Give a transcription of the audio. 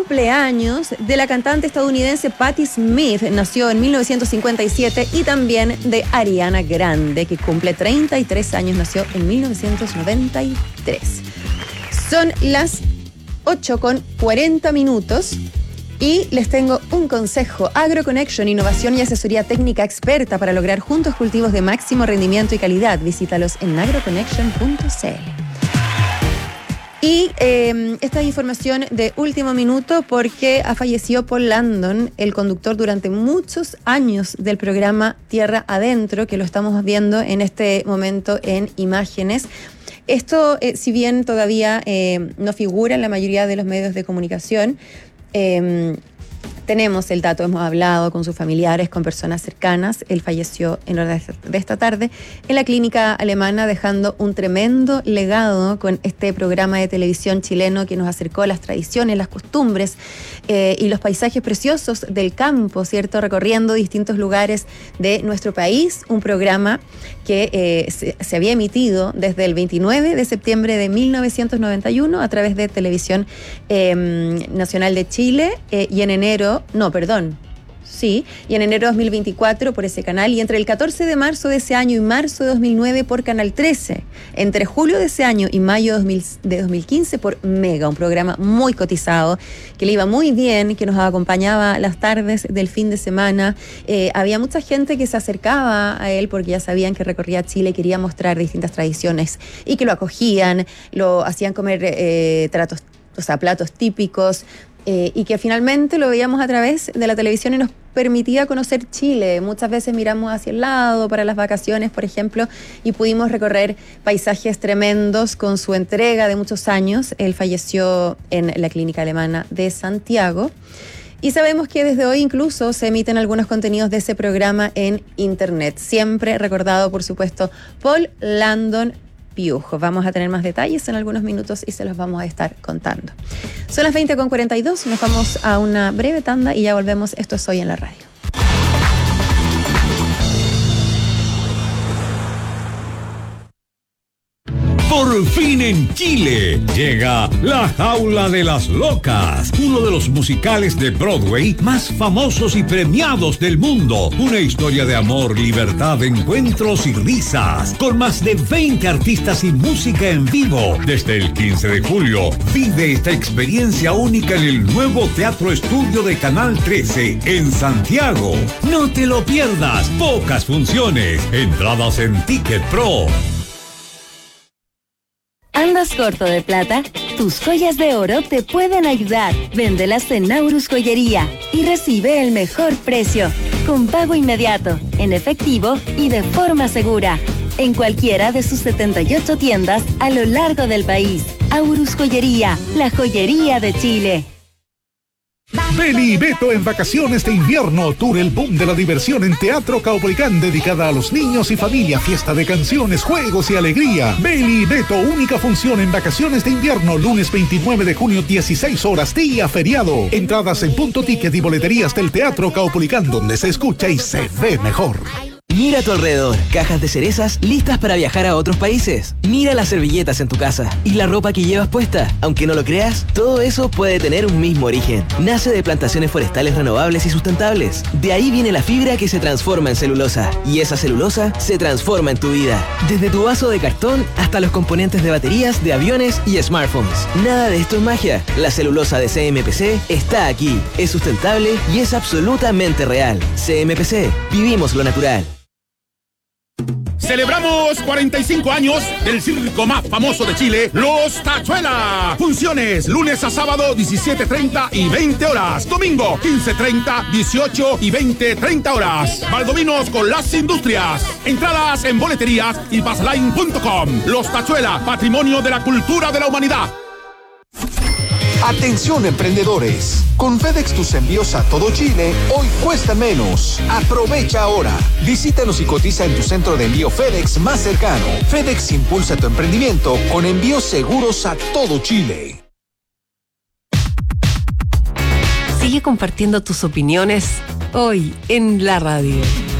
cumpleaños de la cantante estadounidense Patti Smith, nació en 1957, y también de Ariana Grande, que cumple 33 años, nació en 1993. Son las 8:40 y les tengo un consejo. AgroConnection, innovación y asesoría técnica experta para lograr juntos cultivos de máximo rendimiento y calidad. Visítalos en agroconnection.cl. Y esta información de último minuto porque ha fallecido Paul Landon, el conductor durante muchos años del programa Tierra Adentro, que lo estamos viendo en este momento en imágenes. Esto, si bien todavía no figura en la mayoría de los medios de comunicación, tenemos el dato, hemos hablado con sus familiares, con personas cercanas. Él falleció en horas de esta tarde en la clínica alemana, dejando un tremendo legado con este programa de televisión chileno que nos acercó a las tradiciones, las costumbres y los paisajes preciosos del campo, ¿cierto? Recorriendo distintos lugares de nuestro país. Un programa que se había emitido desde el 29 de septiembre de 1991 a través de Televisión Nacional de Chile y en enero y en enero de 2024 por ese canal, y entre el 14 de marzo de ese año y marzo de 2009 por Canal 13, entre julio de ese año y mayo de 2015 por Mega, un programa muy cotizado, que le iba muy bien, que nos acompañaba las tardes del fin de semana. Había mucha gente que se acercaba a él porque ya sabían que recorría Chile, quería mostrar distintas tradiciones y que lo acogían, lo hacían comer platos típicos. Y que finalmente lo veíamos a través de la televisión y nos permitía conocer Chile. Muchas veces miramos hacia el lado para las vacaciones, por ejemplo, y pudimos recorrer paisajes tremendos con su entrega de muchos años. Él falleció en la clínica alemana de Santiago. Y sabemos que desde hoy incluso se emiten algunos contenidos de ese programa en internet. Siempre recordado, por supuesto, Paul Landon Piujo. Vamos a tener más detalles en algunos minutos y se los vamos a estar contando. Son las 20:42, nos vamos a una breve tanda y ya volvemos. Esto es Hoy en la Radio. Por fin en Chile llega La Jaula de las Locas, uno de los musicales de Broadway más famosos y premiados del mundo. Una historia de amor, libertad, encuentros y risas, con más de 20 artistas y música en vivo. Desde el 15 de julio, vive esta experiencia única en el nuevo Teatro Estudio de Canal 13 en Santiago. No te lo pierdas, pocas funciones, entradas en Ticket Pro. ¿Andas corto de plata? Tus joyas de oro te pueden ayudar. Véndelas en Naurus Joyería y recibe el mejor precio, con pago inmediato, en efectivo y de forma segura, en cualquiera de sus 78 tiendas a lo largo del país. Aurus Joyería, la joyería de Chile. Beli y Beto en vacaciones de invierno, tour el boom de la diversión en Teatro Caupolicán, dedicada a los niños y familia, fiesta de canciones, juegos y alegría. Beli y Beto, única función en vacaciones de invierno, lunes 29 de junio, 16 horas, día feriado. Entradas en Punto Ticket y boleterías del Teatro Caupolicán, donde se escucha y se ve mejor. Mira a tu alrededor, cajas de cerezas listas para viajar a otros países. Mira las servilletas en tu casa y la ropa que llevas puesta. Aunque no lo creas, todo eso puede tener un mismo origen. Nace de plantaciones forestales renovables y sustentables. De ahí viene la fibra que se transforma en celulosa. Y esa celulosa se transforma en tu vida. Desde tu vaso de cartón hasta los componentes de baterías, de aviones y smartphones. Nada de esto es magia. La celulosa de CMPC está aquí. Es sustentable y es absolutamente real. CMPC, vivimos lo natural. Celebramos 45 años del circo más famoso de Chile, Los Tachuela. Funciones lunes a sábado 17:30 y 20 horas. Domingo 15:30, 18 y 20:30 horas. Valdominos con las industrias. Entradas en boleterías y passline.com. Los Tachuela, patrimonio de la cultura de la humanidad. Atención emprendedores, con FedEx tus envíos a todo Chile hoy cuestan menos. Aprovecha ahora. Visítanos y cotiza en tu centro de envío FedEx más cercano. FedEx impulsa tu emprendimiento con envíos seguros a todo Chile. Sigue compartiendo tus opiniones hoy en la radio.